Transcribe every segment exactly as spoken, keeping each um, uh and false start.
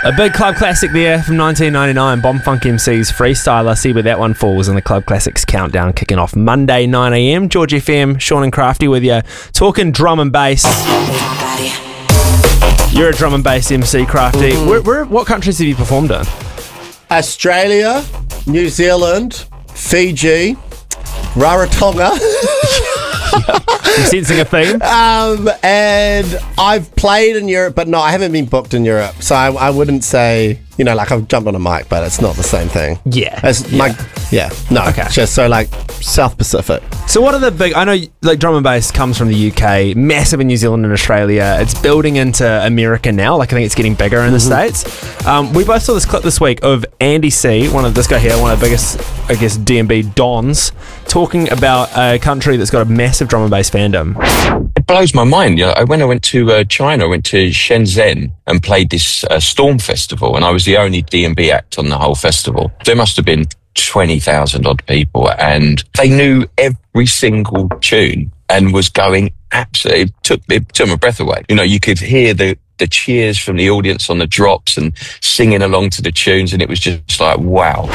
A big club classic there from nineteen ninety-nine, Bomb Funk M C's Freestyler. See where that one falls in the Club Classics countdown, kicking off Monday nine a m. George F M, Sean and Crafty with you, talking drum and bass. You're a drum and bass M C, Crafty. Mm-hmm. Where, where, what countries have you performed in? Australia, New Zealand, Fiji, Rarotonga. I'm sensing a theme. Um, and I've played in Europe, but no, I haven't been booked in Europe. So I, I wouldn't say, you know, like I've jumped on a mic, but it's not the same thing. Yeah. It's yeah. My, yeah. No. Okay. Just so like South Pacific. So what are the big, I know like drum and bass comes from the U K, massive in New Zealand and Australia. It's building into America now. Like I think it's getting bigger in the mm-hmm. States. Um, we both saw this clip this week of Andy C, one of this guy here, one of the biggest, I guess, D and B dons, talking about a country that's got a massive drum and bass fandom. It blows my mind. You know, when I went to uh, China, I went to Shenzhen and played this uh, Storm Festival, and I was the only D and B act on the whole festival. There must have been twenty thousand odd people, and they knew every single tune and was going absolutely, it took, it took my breath away. You know, you could hear the, the cheers from the audience on the drops and singing along to the tunes, and it was just like, wow.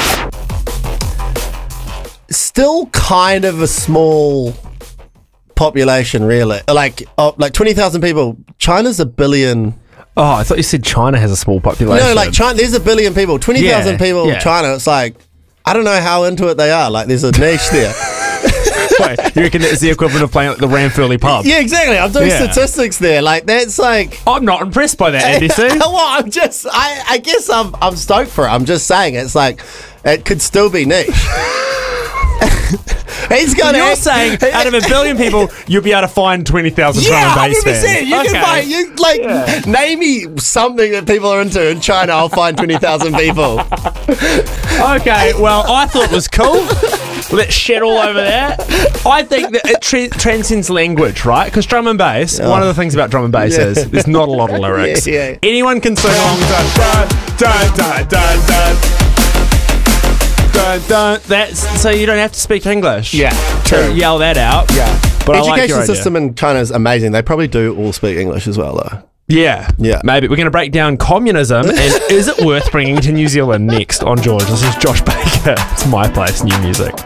Still kind of a small population, really. Like, oh, like twenty thousand people. China's a billion. Oh, I thought you said China has a small population. No, like China, there's a billion people. twenty thousand yeah, people in yeah. China. It's like, I don't know how into it they are. Like, there's a niche there. Wait, you reckon it's the equivalent of playing at the Ranfurly pub? Yeah, exactly. I'm doing yeah. statistics there. Like, that's like... I'm not impressed by that, Andy C. Well, I'm just... I, I guess I'm, I'm stoked for it. I'm just saying, it's like, it could still be niche. He's got. You're saying out of a billion people, you'll be able to find twenty thousand yeah, drum and bass fans. You okay. can find. You like yeah. name me something that people are into in China. I'll find twenty thousand people. Okay, well, I thought it was cool. Let's shit all over that. I think that it tra transcends language, right? Because drum and bass. Oh. One of the things about drum and bass yeah. is there's not a lot of lyrics. Yeah, yeah. Anyone can sing along. Dun, dun, dun, dun, dun. Dun, dun. That's so you don't have to speak English. Yeah, true. To yell that out. Yeah, but education I like your system idea. in China is amazing. They probably do all speak English as well, though. Yeah, yeah. Maybe we're going to break down communism and is it worth bringing to New Zealand next on George. This is Josh Baker. It's My Place, new music.